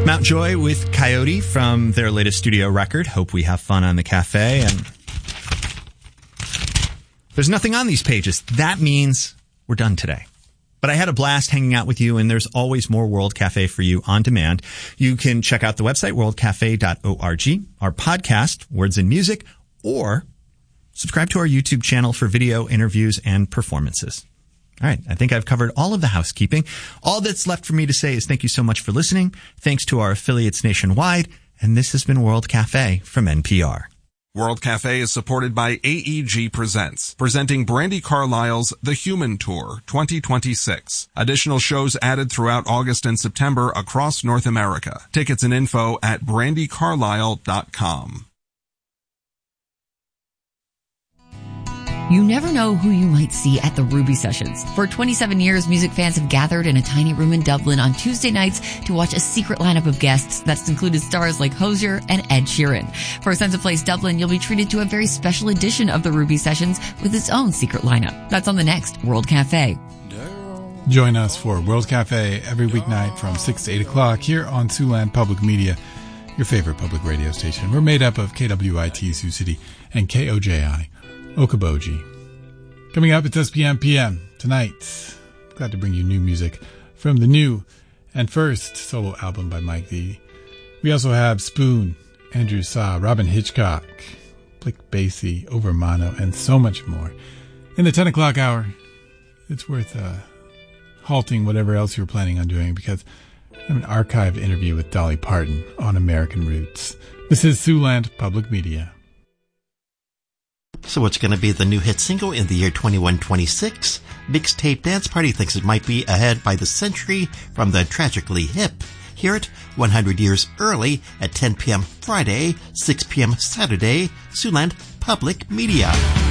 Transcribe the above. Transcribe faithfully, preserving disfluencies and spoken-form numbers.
Mount Joy with Coyote from their latest studio record. Hope we have fun on the cafe. And there's nothing on these pages. That means we're done today. But I had a blast hanging out with you, and there's always more World Cafe for you on demand. You can check out the website, world cafe dot org, our podcast, Words and Music, or subscribe to our YouTube channel for video, interviews, and performances. All right, I think I've covered all of the housekeeping. All that's left for me to say is thank you so much for listening. Thanks to our affiliates nationwide. And this has been World Cafe from N P R. World Cafe is supported by A E G Presents, presenting Brandi Carlile's The Human Tour twenty twenty-six. Additional shows added throughout August and September across North America. Tickets and info at brandi carlile dot com. You never know who you might see at the Ruby Sessions. For twenty-seven years, music fans have gathered in a tiny room in Dublin on Tuesday nights to watch a secret lineup of guests that's included stars like Hozier and Ed Sheeran. For Sense of Place Dublin, you'll be treated to a very special edition of the Ruby Sessions with its own secret lineup. That's on the next World Cafe. Join us for World Cafe every weeknight from six to eight o'clock here on Siouxland Public Media, your favorite public radio station. We're made up of K W I T Sioux City and K O J I Okoboji. Coming up, it's S P M P M tonight. Glad to bring you new music from the new and first solo album by Mike D. We also have Spoon, Andrew Sa, Robin Hitchcock, Blick Basie, Over Mono, and so much more. In the ten o'clock hour, it's worth uh, halting whatever else you're planning on doing because I have an archived interview with Dolly Parton on American Roots. This is Siouxland Public Media. So what's going to be the new hit single in the year twenty-one twenty-six? Mixtape Dance Party thinks it might be ahead by the century from the Tragically Hip. Hear it one hundred years early at ten p.m. Friday, six p.m. Saturday, Siouxland Public Media.